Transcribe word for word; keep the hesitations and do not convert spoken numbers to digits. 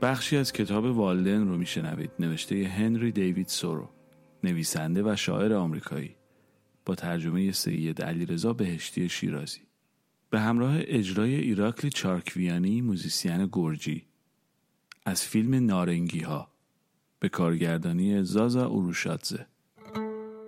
بخشی از کتاب والدن رو میشنوید، نوشته هنری دیوید سورو، نویسنده و شاعر آمریکایی، با ترجمه سید علیرضا بهشتی شیرازی، به همراه اجرای ایراکلی چارکویانی، موزیسین گرجی، از فیلم نارنگی ها، به کارگردانی زازا اوروشادزه.